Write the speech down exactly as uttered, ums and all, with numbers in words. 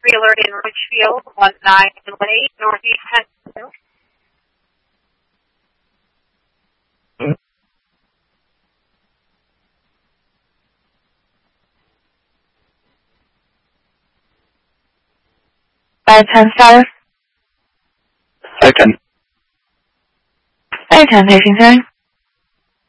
trailer in Richfield, one nine eight Northeast Pennsylvania. five ten Star. five ten. five ten, patient hearing.